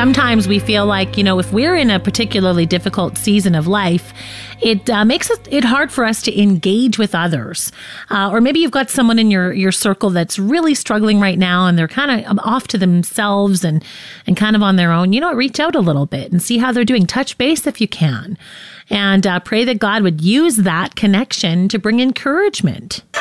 sometimes we feel like, if we're in a particularly difficult season of life, it makes it hard for us to engage with others. Or maybe you've got someone in your circle that's really struggling right now and they're kind of off to themselves and kind of on their own. Reach out a little bit and see how they're doing. Touch base if you can. And pray that God would use that connection to bring encouragement.